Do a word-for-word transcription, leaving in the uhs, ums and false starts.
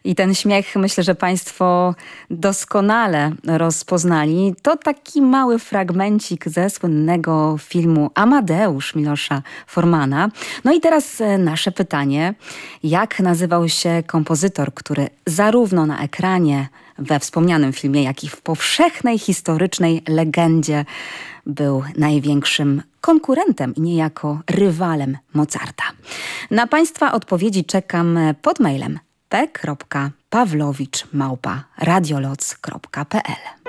I ten śmiech, myślę, że Państwo doskonale rozpoznali. To taki mały fragmencik ze słynnego filmu Amadeusz Milosza Formana. No i teraz nasze pytanie. Jak nazywał się kompozytor, który zarówno na ekranie, we wspomnianym filmie, jak i w powszechnej historycznej legendzie był największym konkurentem i niejako rywalem Mozarta? Na Państwa odpowiedzi czekam pod mailem p kropka pawlowicz małpa radioloc kropka p l.